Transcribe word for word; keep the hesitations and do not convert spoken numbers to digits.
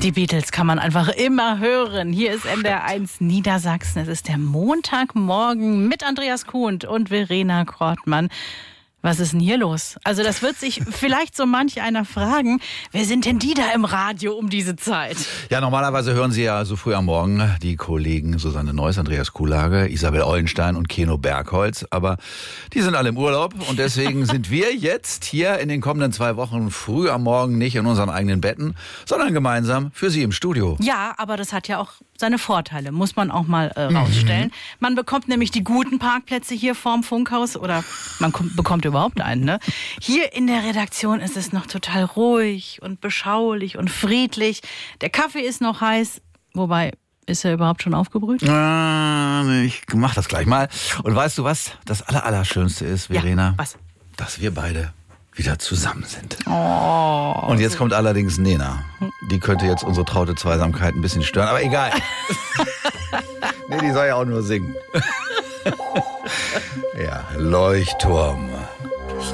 Die Beatles kann man einfach immer hören. Hier ist N D R eins Niedersachsen. Es ist der Montagmorgen mit Andreas Kuhn und Verena Kortmann. Was ist denn hier los? Also das wird sich vielleicht so manch einer fragen, wer sind denn die da im Radio um diese Zeit? Ja, normalerweise hören Sie ja so früh am Morgen die Kollegen Susanne Neuss, Andreas Kuhlage, Isabel Eulenstein und Keno Bergholz. Aber die sind alle im Urlaub und deswegen sind wir jetzt hier in den kommenden zwei Wochen früh am Morgen nicht in unseren eigenen Betten, sondern gemeinsam für Sie im Studio. Ja, aber das hat ja auch seine Vorteile, muss man auch mal äh, rausstellen. Mhm. Man bekommt nämlich die guten Parkplätze hier vorm Funkhaus oder man kommt, bekommt überhaupt einen. Ne? Hier in der Redaktion ist es noch total ruhig und beschaulich und friedlich. Der Kaffee ist noch heiß, wobei, ist er überhaupt schon aufgebrüht? Äh, ich mach das gleich mal. Und weißt du was? Das Allerallerschönste ist, Verena, ja, was? Dass wir beide wieder zusammen sind. Oh. Und jetzt kommt allerdings Nena. Die könnte jetzt unsere traute Zweisamkeit ein bisschen stören, aber egal. Nee, die soll ja auch nur singen. Ja, Leuchtturm.